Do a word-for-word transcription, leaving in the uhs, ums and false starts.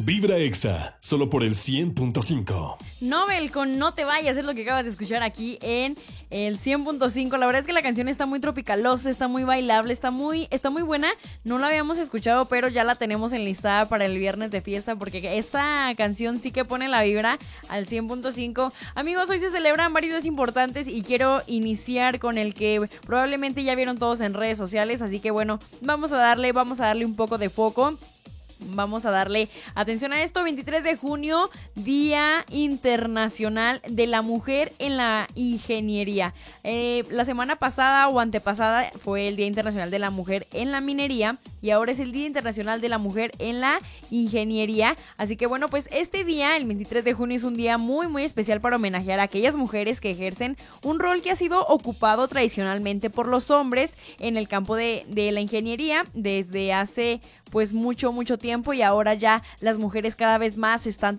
Vibra Exa, solo por el cien punto cinco. Nobel con No te vayas es lo que acabas de escuchar aquí en el cien punto cinco. La verdad es que la canción está muy tropicalosa, está muy bailable, está muy, está muy buena. No la habíamos escuchado, pero ya la tenemos enlistada para el viernes de fiesta, porque esta canción sí que pone la vibra al cien punto cinco. Amigos, hoy se celebran varios días importantes y quiero iniciar con el que probablemente ya vieron todos en redes sociales, así que bueno, vamos a darle, vamos a darle un poco de foco. Vamos a darle atención a esto. veintitrés de junio, Día Internacional de la Mujer en la Ingeniería. Eh, la semana pasada o antepasada fue el Día Internacional de la Mujer en la Minería y ahora es el Día Internacional de la Mujer en la Ingeniería. Así que bueno, pues este día, el veintitrés de junio, es un día muy muy especial para homenajear a aquellas mujeres que ejercen un rol que ha sido ocupado tradicionalmente por los hombres en el campo de, de la ingeniería desde hace pues mucho mucho tiempo, y ahora ya las mujeres cada vez más están